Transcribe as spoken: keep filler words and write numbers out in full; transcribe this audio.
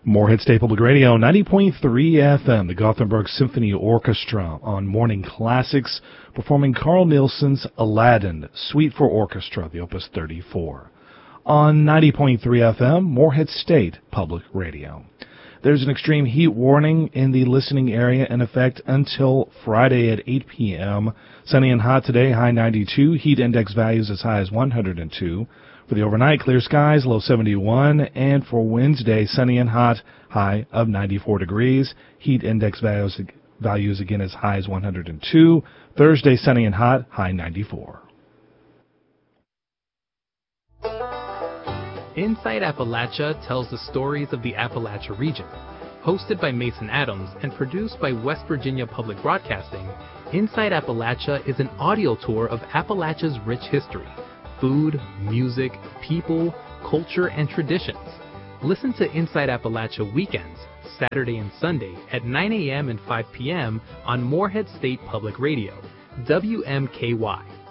Moorhead State Public Radio, ninety point three F M, the Gothenburg Symphony Orchestra on Morning Classics, performing Carl Nielsen's Aladdin, Suite for Orchestra, the Opus thirty-four. On ninety point three F M, Moorhead State Public Radio. There's an extreme heat warning in the listening area in effect until Friday at eight p.m. Sunny and hot today, high ninety-two, heat index values as high as one hundred two. For the overnight, clear skies, low seventy-one, and for Wednesday, sunny and hot, high of ninety-four degrees. Heat index values, values again as high as one hundred two. Thursday, sunny and hot, high ninety-four. Inside Appalachia tells the stories of the Appalachia region. Hosted by Mason Adams and produced by West Virginia Public Broadcasting, Inside Appalachia is an audio tour of Appalachia's rich history. Food, music, people, culture, and traditions. Listen to Inside Appalachia weekends, Saturday and Sunday at nine a.m. and five p.m. on Moorhead State Public Radio, W M K Y.